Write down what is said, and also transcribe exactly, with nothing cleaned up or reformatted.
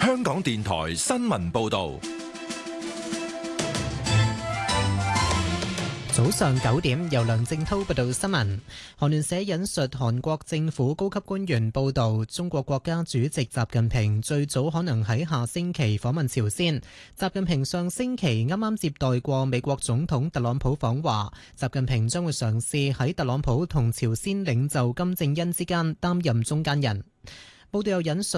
香港電台新聞報道。 早上九點，由梁正濤報道新聞。韓聯社引述韓國政府高級官員報道，中國國家主席習近平最早可能喺下星期訪問朝鮮。習近平上星期啱啱接待過美國總統特朗普訪華，習近平將會嘗試喺特朗普同朝鮮領袖金正恩之間擔任中間人。報道又引述